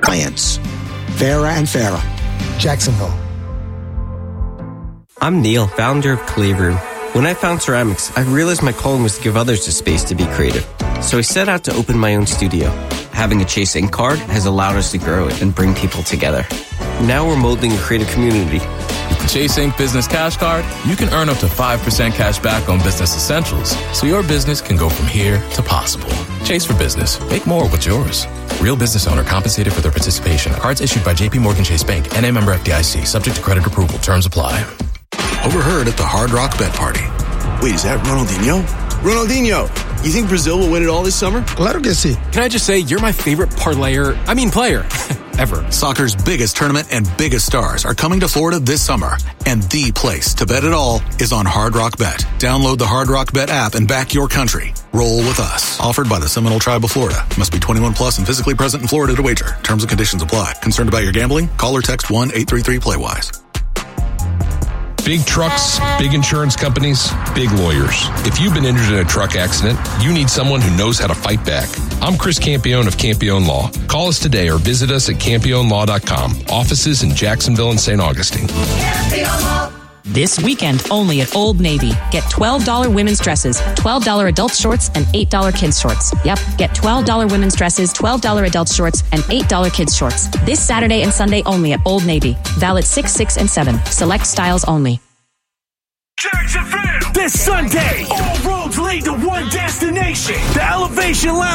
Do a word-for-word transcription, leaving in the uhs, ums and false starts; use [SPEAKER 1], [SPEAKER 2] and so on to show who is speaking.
[SPEAKER 1] Clients. Fairer and fairer.
[SPEAKER 2] Jacksonville.
[SPEAKER 3] I'm Neil, founder of Clay Room. When I found ceramics, I realized my calling was to give others the space to be creative. So I set out to open my own studio. Having a Chase Ink card has allowed us to grow it and bring people together. Now we're molding a creative community.
[SPEAKER 4] With the Chase Ink Business Cash Card, you can earn up to five percent cash back on business essentials, so your business can go from here to possible. Chase for business. Make more with yours. Real business owner compensated for their participation. Cards issued by J P Morgan Chase Bank, N A member F D I C. Subject to credit approval. Terms apply.
[SPEAKER 5] Overheard at the Hard Rock Bet Party.
[SPEAKER 6] Wait, is that Ronaldinho? Ronaldinho! You think Brazil will win it all this summer?
[SPEAKER 2] Claro que sí.
[SPEAKER 7] Can I just say, you're my favorite parlayer, I mean player, ever.
[SPEAKER 5] Soccer's biggest tournament and biggest stars are coming to Florida this summer. And the place to bet it all is on Hard Rock Bet. Download the Hard Rock Bet app and back your country. Roll with us. Offered by the Seminole Tribe of Florida. Must be twenty-one plus and physically present in Florida to wager. Terms and conditions apply. Concerned about your gambling? Call or text one eight three three play wise.
[SPEAKER 8] Big trucks, big insurance companies, big lawyers. If you've been injured in a truck accident, you need someone who knows how to fight back. I'm Chris Campione of Campione Law. Call us today or visit us at campione law dot com. Offices in Jacksonville and Saint Augustine.
[SPEAKER 9] This weekend, only at Old Navy. Get twelve dollars women's dresses, twelve dollars adult shorts, and eight dollars kids shorts. Yep, get twelve dollars women's dresses, twelve dollars adult shorts, and eight dollars kids shorts. This Saturday and Sunday only at Old Navy. Valid six, six, and seven. Select styles only.
[SPEAKER 10] Jacksonville! This Sunday, all roads lead to one destination. The Elevation Lounge.